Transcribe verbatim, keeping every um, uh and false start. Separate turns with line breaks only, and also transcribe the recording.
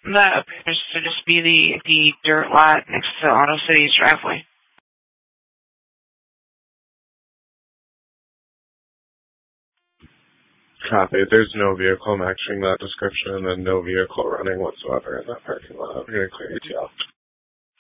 That appears to just be the the dirt lot next to Auto City's driveway.
Copy. There's no vehicle matching that description and no vehicle running whatsoever in that parking lot. I'm going to clear you out.